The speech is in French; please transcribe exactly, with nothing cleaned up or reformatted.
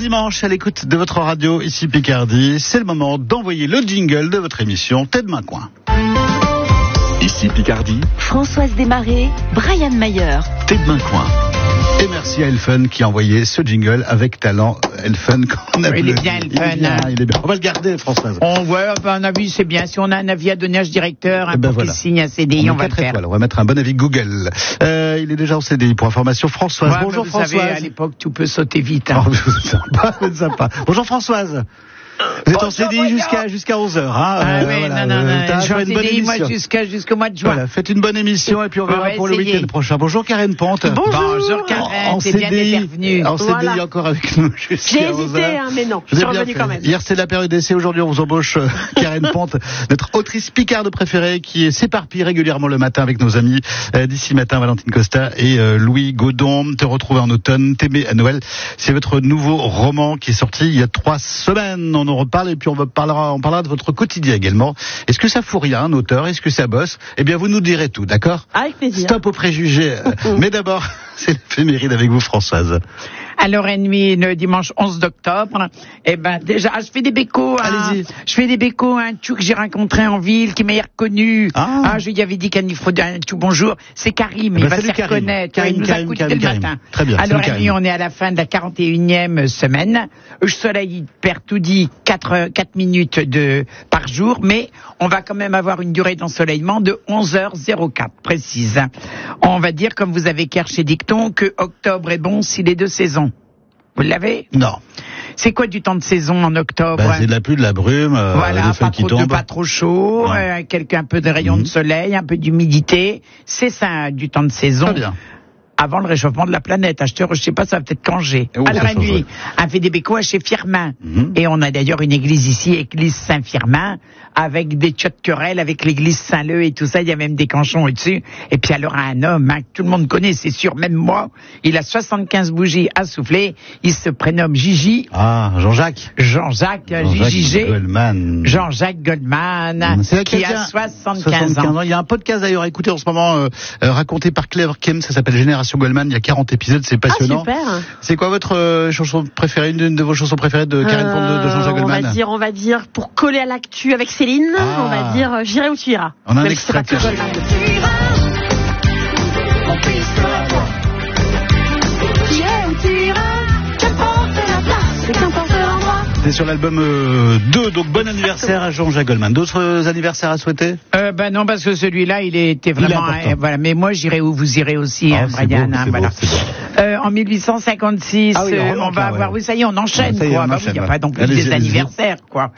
dimanche à l'écoute de votre radio, ici Picardie. C'est le moment d'envoyer le jingle de votre émission Tête Main Coin. Ici Picardie. Françoise Desmarais, Brian Mayer. Tête Main Coin. Et merci à Elfen qui a envoyé ce jingle avec talent. Elfen, qu'on a Il est bien, il est Elfen. bien, il est bien. On va le garder, Françoise. On voit, ben, un avis, c'est bien. Si on a un avis à donner à ce directeur, hein, Eh ben pour voilà. qu'il signe un C D I, on, on, va le faire. Étoiles. On va mettre un bon avis Google. Euh, il est déjà en C D I pour information. Françoise. Ouais, Bonjour vous Françoise. savez, à l'époque, tout peut sauter vite. Hein. Oh, vous êtes sympa, vous êtes sympa. Bonjour Françoise. Vous êtes en Bonjour, C D I Brian. jusqu'à jusqu'à onze heures. Hein. Ah Euh, oui, voilà, non, non, euh, non. t'as Je fait suis en une bonne C D I, moi, émission. jusqu'à, jusqu'au mois de juin. Voilà, faites une bonne émission et puis on verra On va pour le essayer. week-end prochain. Bonjour Karen Ponte. Bonjour, Karen. En T'es bien C D I, bienvenue. En C D I Voilà. encore avec nous jusqu'à J'ai onze hésité, heures. hein, mais non, je Vous suis avez bien revenue fait. quand même. Hier, c'est la période d'essai. Aujourd'hui, on vous embauche euh, Karen Ponte, notre autrice picarde préférée qui s'éparpille régulièrement le matin avec nos amis euh, d'ici matin, Valentine Costa et euh, Louis Godon. Te retrouver en automne, t'aimer à Noël. C'est votre nouveau roman qui est sorti il y a trois semaines. On en reparle et puis on va parlera, on parlera de votre quotidien également. Est-ce que ça fout rien, un auteur? Est-ce que ça bosse? Eh bien, vous nous direz tout, d'accord? Avec plaisir. Stop aux préjugés. Mais d'abord, c'est l'éphéméride avec vous, Françoise. Alors, et nuit, le dimanche onze octobre, eh ben, déjà, je fais des bécos, hein. Allez-y. Je fais des bécos à un tchou que j'ai rencontré en ville, qui m'a reconnu. Ah. Ah, je lui avais dit qu'il faut un tchou bonjour. C'est Karim, Eh il ben, va se salut, faire Karim. connaître. Karim, il nous Karim, a écouté Karim, le Karim. matin. Très bien, Alors, salut, et Karim. nuit, on est à la fin de la quarante et unième semaine. Le soleil perd tout dit quatre, quatre minutes de, par jour, mais on va quand même avoir une durée d'ensoleillement de onze heures zéro quatre, précise. On va dire, comme vous avez Kerr chez Dicton, que octobre est bon s'il est de saison. Vous l'avez? Non. C'est quoi du temps de saison en octobre? Bah, c'est de la pluie, de la brume, euh, Voilà, des feuilles pas qui trop, de, tombent. pas trop chaud, Ouais. euh, quelques, un peu de rayons Mhm. de soleil, un peu d'humidité. C'est ça, du temps de saison. Très bien. Avant le réchauffement de la planète. Acheteur, je sais pas, ça va peut-être changer. Oh, À ça la change, nuit, ouais. un fait des bécois chez Firmin. Mhm. Et on a d'ailleurs une église ici, église Saint-Firmin, avec des tchats de querelle, avec l'église Saint-Leu et tout ça. Il y a même des canchons au-dessus. Et puis alors, un homme, hein, que tout le monde connaît, c'est sûr, même moi, il a soixante-quinze bougies à souffler. Il se prénomme Gigi. Ah, Jean-Jacques. Jean-Jacques, Jean-Jacques J J G. Goldman. Jean-Jacques Goldman, C'est là qui quelqu'un- a soixante-quinze ans. Il y a un podcast d'ailleurs à écouter en ce moment, euh, euh, raconté par Claire Kem, ça s'appelle Génération Goldman. Il y a quarante épisodes, c'est Ah, passionnant. super. C'est quoi votre euh, chanson préférée, une de vos chansons préférées de Karen Ponte de, de Jean-Jacques Euh, Goldman? On va dire, on va dire, pour coller à l'actu avec Céline, Ah. on va dire, euh, j'irai où tu iras. On a un Même si c'est pas extrait que de- Goldman. C'est sur l'album euh, deux, donc bon anniversaire à Jean-Jacques Goldman. D'autres euh, anniversaires à souhaiter? Euh, ben non, parce que celui-là, il était Il est vraiment, important. euh, voilà. Mais moi, j'irai où vous irez aussi, Ah, hein, c'est Brian, beau, hein, c'est voilà. beau, c'est beau. Euh, en mille huit cent cinquante-six, Ah oui, on euh, remonte, on va là, avoir, ouais. oui, ça y est, on enchaîne, Ah, ça y est, quoi. on Bah oui, enchaîne, il n'y a ouais. pas non plus Allez-y, des allez-y. anniversaires, quoi.